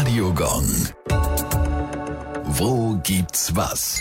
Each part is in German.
Radiogong. Wo gibt's was?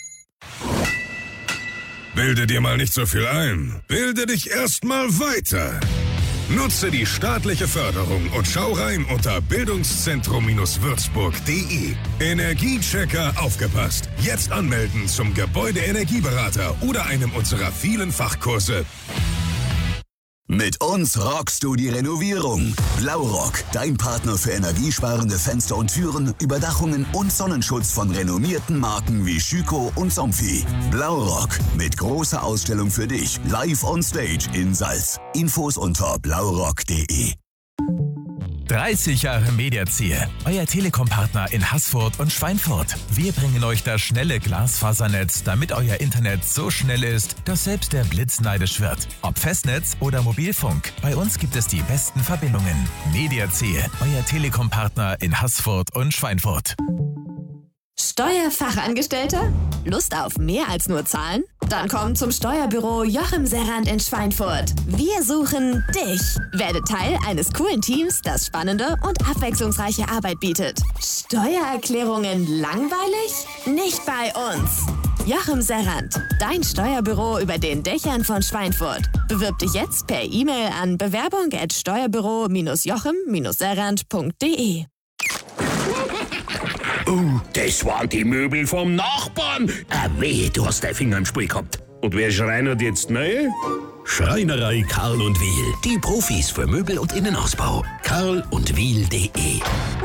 Bilde dir mal nicht so viel ein. Bilde dich erstmal weiter. Nutze die staatliche Förderung und schau rein unter bildungszentrum-würzburg.de. Energiechecker aufgepasst. Jetzt anmelden zum Gebäudeenergieberater oder einem unserer vielen Fachkurse. Mit uns rockst du die Renovierung. Blaurock, dein Partner für energiesparende Fenster und Türen, Überdachungen und Sonnenschutz von renommierten Marken wie Schüco und Somfy. Blaurock, mit großer Ausstellung für dich, live on stage in Salz. Infos unter blaurock.de. 30 Jahre Mediaziel, euer Telekom-Partner in Haßfurt und Schweinfurt. Wir bringen euch das schnelle Glasfasernetz, damit euer Internet so schnell ist, dass selbst der Blitz neidisch wird. Ob Festnetz oder Mobilfunk, bei uns gibt es die besten Verbindungen. Mediaziel, euer Telekom-Partner in Haßfurt und Schweinfurt. Steuerfachangestellter? Lust auf mehr als nur Zahlen? Dann komm zum Steuerbüro Joachim Serrand in Schweinfurt. Wir suchen dich. Werde Teil eines coolen Teams, das spannende und abwechslungsreiche Arbeit bietet. Steuererklärungen langweilig? Nicht bei uns. Joachim Serrand, dein Steuerbüro über den Dächern von Schweinfurt. Bewirb dich jetzt per E-Mail an bewerbung@steuerbüro-joachim-serrand.de. Das waren die Möbel vom Nachbarn. Wehe, du hast deinen Finger im Spiel gehabt. Und wer schreinert jetzt neu? Schreinerei Karl und Wiel. Die Profis für Möbel und Innenausbau. karlundwiel.de